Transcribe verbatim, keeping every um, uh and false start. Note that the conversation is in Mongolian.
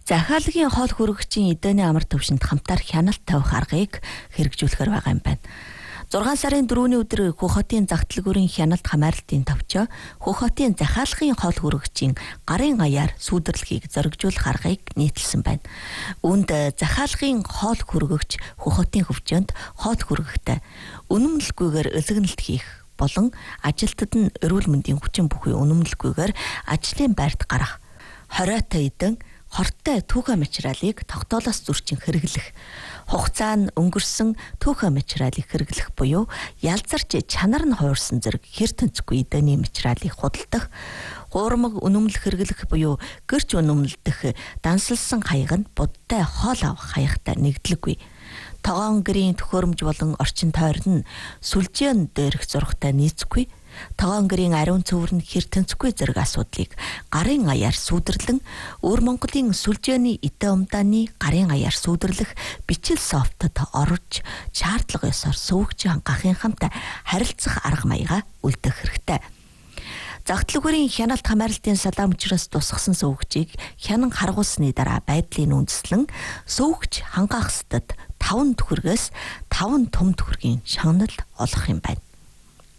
Захиалгын хоол хүргэгчийн эдээний амар төвшөнд хамтаар хяналт тавих аргыг хэрэгжүүлэхээр байгаа юм байна. зургаан сарын дөрөвний өдөр Хөх хотын загталгүүрийн хяналт хамаарлалтын товчоо Хөх хотын захиалгын хоол хүргэгчийн гарын аяар сүйдэрлэхийг зоригжуулах аргыг нийтэлсэн байна. Үүнд захиалгын хоол хүргэгч Хөх хотын хөвчөнд хоол хүргэхдээ үнэмлэлгүйгээр өлөгнөлт хийх болон ажилтнад нь эрүүл мэндийн хүчин бүхий үнэмлэлгүйгээр ажлын байрт гарах, хориотой эдэн хортой түүхэ материалыг тогтоолоос зөрчин хэрэглэх, хугацаа нь өнгөрсөн түүхэ материалыг хэрэглэх буюу ялзарч чанар нь хуурсан зэрэг хэр тэнцэхгүй эдэний материалыг худалдах, гуурмаг үнэмлэх хэрэглэх буюу гэрч үнэмлэдэх дансалсан хаяг нь будтай хоол авах хаягтай нэгдлэггүй. Тогоон гэрийн төхөөрөмж болон орчин тойрон нь сүлжээн дээрх зурагтай нийцэхгүй. Тогоон гэрийн ариун цөвөр нь хэр тэнцэхгүй зэрэг асуудлыг гарын аяар сүйдэрлэн өвөр Монголын сүлжээний эдэ умдааны гарын аяар сүйдэрлэх бичил софтод орж шаардлага ёсоор сөвөгч хангахын хамт харилцах арга маяга үлдэх хэрэгтэй. Загталгүүрийн хяналт хамаарлалтын салаам учраас тусгасан сөвөгчийг хянан харгуулсны дараа байдлын үндэслэн сөвөгч хангах ёстод таван төхөргөөс таван том төхөргийн шагнал олох юм байна.